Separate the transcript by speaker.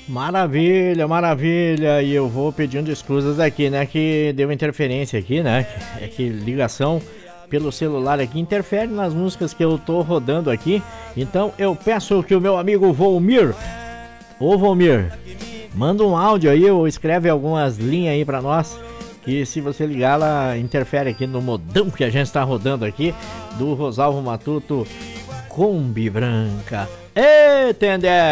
Speaker 1: Maravilha, maravilha. E eu vou pedindo escusas aqui, né? Que deu interferência aqui, né? É que ligação pelo celular aqui interfere nas músicas que eu tô rodando aqui. Então eu peço que o meu amigo Volmir, ô Volmir, manda um áudio aí ou escreve algumas linhas aí pra nós. Que se você ligar, ela interfere aqui no modão que a gente está rodando aqui do Rosalvo Matuto, Kombi Branca. Ei, Tender!